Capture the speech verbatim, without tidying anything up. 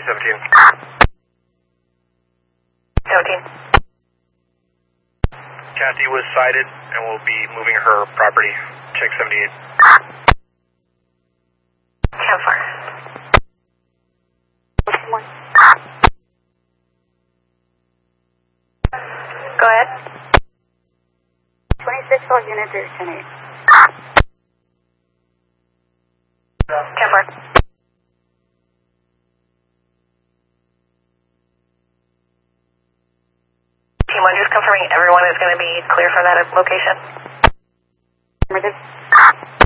seventeen. seventeen. Kathy was sighted and will be moving her property. Check seventy-eight. ten four. Go ahead. twenty-six, all units are ten eight. ten four. Team one, just confirming everyone is going to be clear for that location. Affirmative.